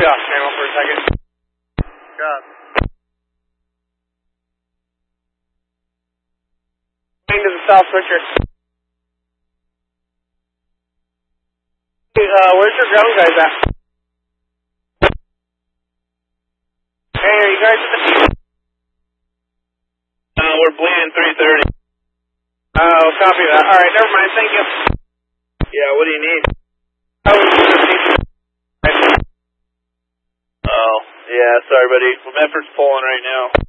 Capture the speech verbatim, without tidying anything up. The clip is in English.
off channel for a second. God. To the south switcher. Hey, uh, where's your ground guys at? Hey, are you guys at the... Uh, we're bleeding three thirty. Oh, copy that. Alright, never mind, thank you. Yeah, what do you need? Oh, Oh, yeah, sorry buddy. Medford's pulling right now.